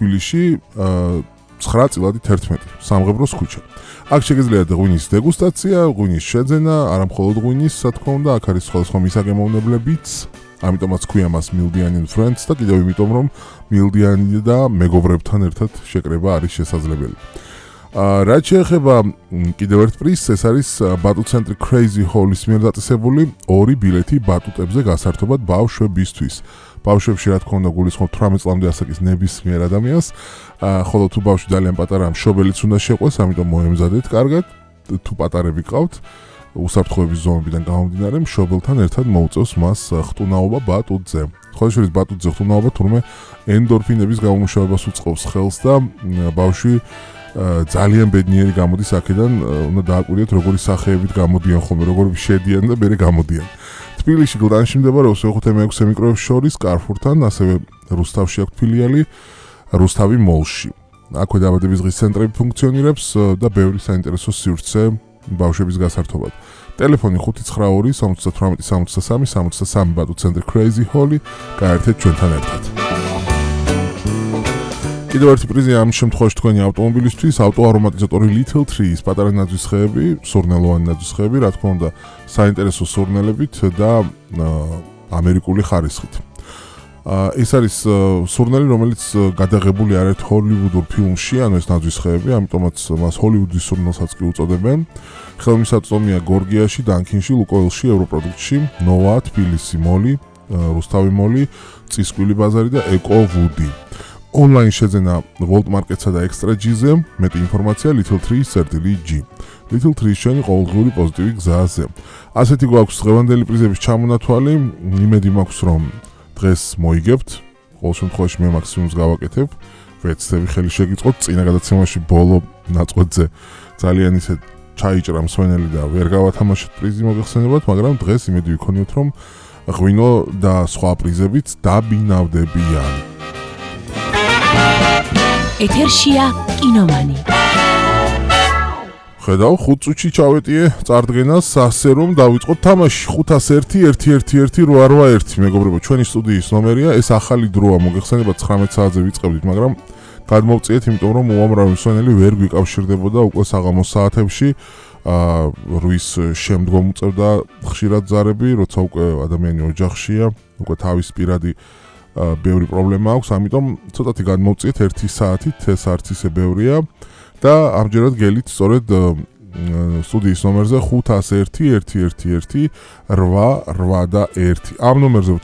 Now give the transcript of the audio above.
თბილისში 9 წილადი 11 სამღებროს ქუჩა. აქ შეგიძლიათ ღვინის დეგუსტაცია, ღვინის შეძენა, არა მხოლოდ ღვინის, რა თქმა უნდა, აქ არის სხვადასხვა მისაგემოვნებლებიც, ამიტომაც ქვია მას Mildian and Friends და კიდევ იმიტომ რომ Mildian და მეგობრებთან ერთად შეკრება არის შესაძლებელი. რაც შეეხება კიდევ ერთ პრიზს, ეს არის ბატუტ-ცენტრი Crazy Hall-ის მიერ დაწესებული 2 ბილეთი ბატუტებზე გასართობად ბავშვებისთვის. ბავშვებში რა თქმა უნდა გულისხმობ 18 წლამდე ასაკის ნებისმიერ ადამიანს, ხოლო თუ ბავშვი ძალიან პატარა, მშობელიც უნდა შეყვეს, ამიტომ მოემზადეთ კარგად, თუ პატარები ყავთ, უსაფრთხოების ზომებიდან გამომდინარე, მშობელთან ერთად მოუწევს მას ხტუნაობა ბატუტზე. სხვადასხვა ბატუტზე ხტუნაობა თურმე ენდორფინების გამომუშავებას უწყობს ხელს და ბავშვი ძალიან ბედნიერი გამოდის აქედან, უნდა დააკვირდეთ როგორი სახეებით გამოდიან ხოლმე, როგორი შედიან და მერე გამოდიან. თბილისში გლდანში მდებარეობს 5-6 მიკროების შორის კარფურთან, ასევე რუსთავში აქვს ფილიალი რუსთავი მოლში. აქვე დაბადების დღის ცენტრები ფუნქციონირებს და ბევრი საინტერესო სივრცე ბავშვების გასართობად. ტელეფონი 592 78 63 63 ბატუტ-ცენტრი Crazy Hall-ი, გაერთეთ ჩვენთან ერთად. კიდევ ერთი პრიზი ამ შემთხვევაში თქვენი ავტომობილისთვის, ავტოარომატიზატორი Little Trees, პატარა ნაძვის ხეები, სურნელოვანი ნაძვის ხეები, რა თქმა უნდა, საინტერესო სურნელებით და ამერიკული ხარისხით. ეს არის სურნელი, რომელიც გადაღებული არის ჰოლივუდურ ფილმში, ანუ ეს ნაძვის ხეები, ამიტომაც მას ჰოლივუდის სურნელსაც კი უწოდებენ. ხელმისაწვდომია გორგიაში, დანქინში, ლუკოილში, ევროპროდუქტში, ნოვა, თბილისი მოლი, რუსთავი მოლი, წისკვილი ბაზარი და ეკო ვუდი. Online შეძენა Volt Market-სა და Extra G-ზე, მეტი ინფორმაცია littletrees.g. Little Trees შენი ყოველდღიური პოზიტივი გზაზე. ასეთი გვაქვს დღევანდელი პრიზების ჩამონათვალი, იმედი მაქვს რომ დღეს მოიგებთ, ყოველ შემთხვევაში მე მაქსიმუმს გავაკეთებ, ვეცდები ხელი შეგიწყოთ, წინა გადაცემაში ბოლო ნაწყვეტზე ძალიან ისე ჩაიჭრა მსვენელი და ვერ გავათამაშეთ პრიზი მოგეხსენებათ, მაგრამ დღეს იმედი ვიქონიოთ რომ ღვინო და სხვა პრიზებიც დაბინავდებიან. ეთერშია კინომანი. ხედავ 5 წუთში ჩავეტიე წარდგენას, ასე რომ დავიწყოთ თამაში 501-111-881 მეგობრებო, ჩვენი სტუდიის ნომერია, ეს ახალი დროა, მოგეხსენებათ 19 საათზე ვიწყებდით, მაგრამ გადმოვწიეთ, იმიტომ რომ უამრავი მსვენელი ვერ გვიკავშირდებოდა უკვე საღამოს საათებში, 8-ის შემდგომ უწევდა ხშირად ზარები, როცა უკვე ადამიანი ოჯახშია, უკვე თავის პირადი ბევრი პრობლემა აქვს, ამიტომ ცოტათი გადმოვწიეთ 1 საათით, ეს არც ისე ბევრია და ამჯერად გელით სწორედ სტუდიის ნომერზე 501-111-881 ამ ნომერზე